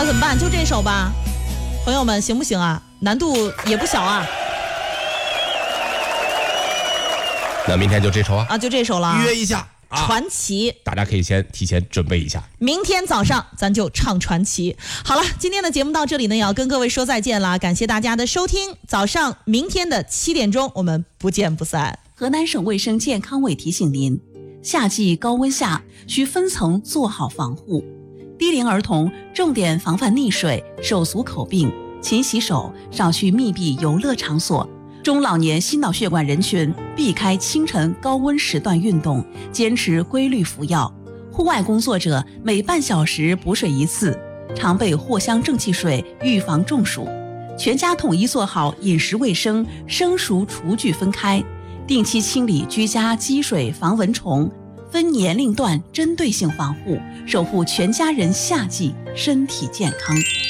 怎么办？就这首吧，朋友们，行不行啊？难度也不小啊。 那明天就这首啊？ 就这首了。 约一下。 传奇， 大家可以提前准备一下， 明天早上咱就唱传奇。好了，今天的节目到这里呢，也要跟各位说再见了，感谢大家的收听。早上明天的7点钟，我们不见不散。 河南省卫生健康委提醒您，夏季高温下需分层做好防护，低龄儿童重点防范溺水、手足口病，勤洗手，少去密闭游乐场所。中老年心脑血管人群避开清晨高温时段运动，坚持规律服药。户外工作者每半小时补水1次，常备藿香正气水预防中暑。全家统一做好饮食卫生，生熟厨具分开，定期清理居家积水防蚊虫，分年龄段针对性防护，守护全家人夏季身体健康。